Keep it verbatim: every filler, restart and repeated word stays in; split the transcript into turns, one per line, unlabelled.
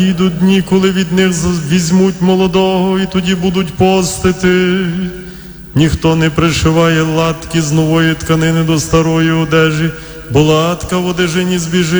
Йдуть дні, коли від них візьмуть молодого, і тоді будуть постити. Ніхто не пришиває латки з нової тканини до старої одежі, бо латка в одежині збіжить,